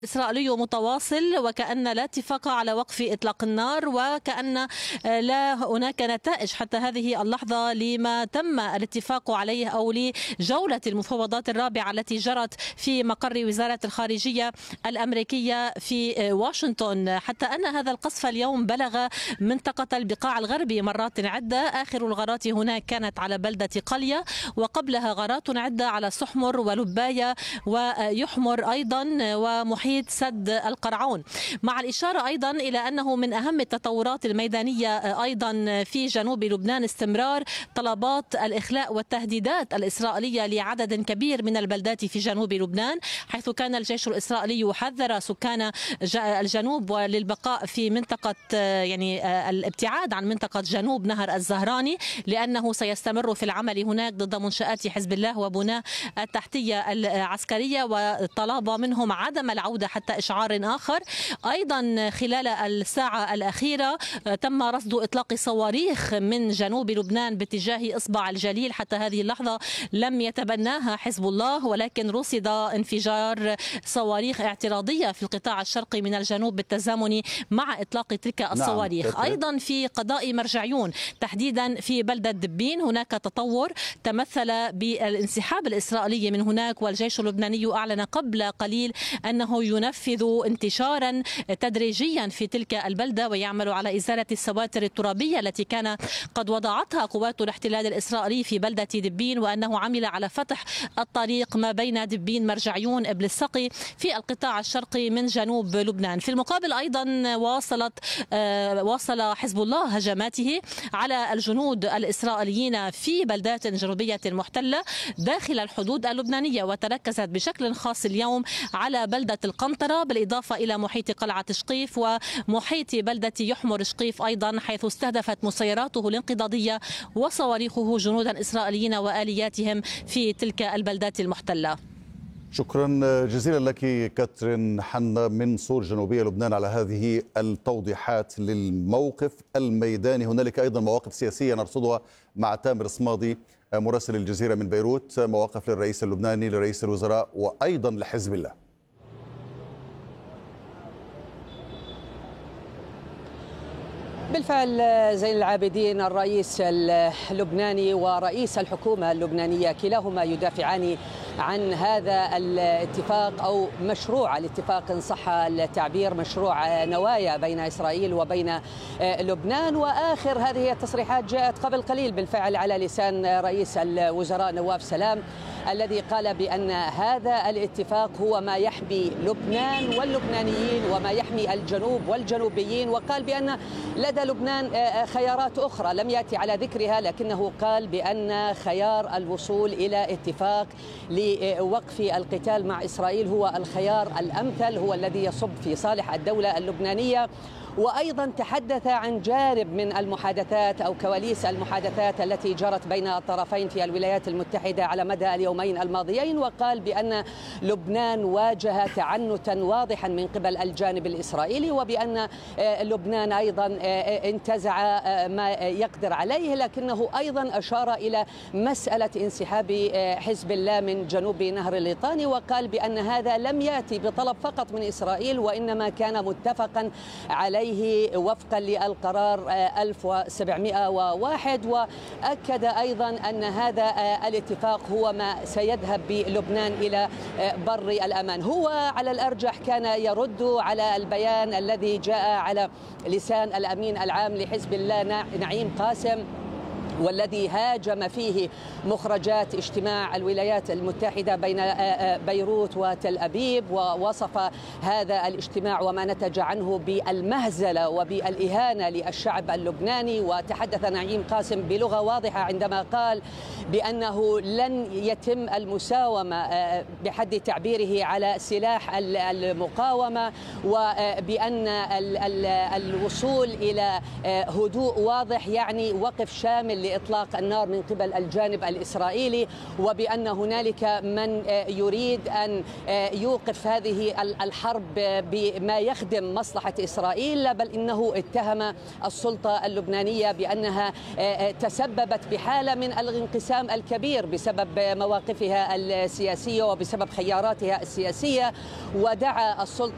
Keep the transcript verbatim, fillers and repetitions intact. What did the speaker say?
إسرائيلي متواصل، وكأن لا اتفاق على وقف إطلاق النار، وكأن لا هناك نتائج حتى هذه اللحظة لما تم الاتفاق عليه أو لجولة المفاوضات الرابعة التي جرت في مقر وزارة الخارجية الأمريكية في واشنطن. حتى أن هذا القصف اليوم بلغ منطقة البقاع الغربي مرات عدة. آخر الغارات هناك كانت على بلدة قلية، وقبلها غارات عدة على سحمر ولباية ويحمر أيضا ومحيط سد القرعون، مع الإشارة أيضا إلى أنه من أهم التطورات الميدانية أيضا في جنوب لبنان استمرار طلبات الإخلاء والتهديدات الإسرائيلية لعدد كبير من البلدات في جنوب لبنان، حيث كان الجيش الإسرائيلي يحذر سكان الجنوب للبقاء في منطقة يعني الابتعاد عن منطقة جنوب نهر الزهراني، لأنه سيستمر في العمل هناك ضد منشآت حزب الله وبناء التحتية العسكرية، وطلب منهم عدم العودة حتى إشعار آخر. أيضا خلال الساعة الأخيرة تم رصد إطلاق صواريخ من جنوب لبنان باتجاه إصبع الجليل. حتى هذه اللحظة لم يتبناها حزب الله، ولكن رصد انفجار صواريخ اعتراضية في القطاع الشرقي من الجنوب بالتزامن مع إطلاق تلك الصواريخ. نعم. أيضا في قضاء مرجعيون تحديدا في بلدة دبين هناك تطور تمثل بالانسحاب الإسرائيلي من هناك، والجيش اللبناني أعلن قبل قليل أنه ينفذ انتشارا تدريجيا في تلك البلدة ويعمل على إزالة السواتر الترابية التي كان قد وضعتها قوات الاحتلال الإسرائيلي في بلدة دبين، وأنه عمل على فتح الطريق ما بين دبين مرجعيون إبل السقي في القطاع الشرقي من جنوب لبنان. في المقابل أيضا واصلت واصل حزب الله هجماته على الجنود الإسرائيليين في بلدات جنوبية محتلة داخل الحدود اللبنانية، وتركزت بشكل خاص اليوم على بلدة القنطرة بالإضافة إلى محيط قلعة شقيف ومحيط بلدة يحمر شقيف أيضا، حيث استهدفت مسيراته الانقضاضية وصواريخه جنودا إسرائيليين وآلياتهم في تلك البلدات المحتلة. شكرا جزيلا لك كاترين حنا من صور جنوبية لبنان على هذه التوضيحات للموقف الميداني. هنالك أيضا مواقف سياسية نرصدها مع تامر صمادي مراسل الجزيرة من بيروت، مواقف للرئيس اللبناني لرئيس الوزراء وأيضا لحزب الله. بالفعل زين العابدين، الرئيس اللبناني ورئيس الحكومة اللبنانية كلاهما يدافعان عن هذا الاتفاق أو مشروع الاتفاق إن صح التعبير، مشروع نوايا بين إسرائيل وبين لبنان. وآخر هذه التصريحات جاءت قبل قليل بالفعل على لسان رئيس الوزراء نواف سلام، الذي قال بأن هذا الاتفاق هو ما يحمي لبنان واللبنانيين وما يحمي الجنوب والجنوبيين، وقال بأن لدى لبنان خيارات أخرى لم يأتي على ذكرها، لكنه قال بأن خيار الوصول إلى اتفاق لوقف القتال مع إسرائيل هو الخيار الأمثل، هو الذي يصب في صالح الدولة اللبنانية. وأيضا تحدث عن جانب من المحادثات أو كواليس المحادثات التي جرت بين الطرفين في الولايات المتحدة على مدى اليومين الماضيين، وقال بأن لبنان واجه تعنتا واضحا من قبل الجانب الإسرائيلي، وبأن لبنان أيضا انتزع ما يقدر عليه، لكنه أيضا أشار إلى مسألة انسحاب حزب الله من جنوب نهر الليطاني، وقال بأن هذا لم يأتي بطلب فقط من إسرائيل وإنما كان متفقا عليه وفقا للقرار ألف وسبعمئة وواحد. وأكد أيضا أن هذا الاتفاق هو ما سيذهب بلبنان إلى بر الأمان. هو على الأرجح كان يرد على البيان الذي جاء على لسان الأمين العام لحزب الله نعيم قاسم، والذي هاجم فيه مخرجات اجتماع الولايات المتحدة بين بيروت وتل أبيب، ووصف هذا الاجتماع وما نتج عنه بالمهزلة وبالإهانة للشعب اللبناني. وتحدث نعيم قاسم بلغة واضحة عندما قال بأنه لن يتم المساومة بحد تعبيره على سلاح المقاومة، وبأن الوصول إلى هدوء واضح يعني وقف شامل لإطلاق النار من قبل الجانب الإسرائيلي، وبأن هنالك من يريد أن يوقف هذه الحرب بما يخدم مصلحة إسرائيل، بل إنه اتهم السلطة اللبنانية بأنها تسببت بحالة من الانقسام الكبير بسبب مواقفها السياسية وبسبب خياراتها السياسية، ودعا السلطة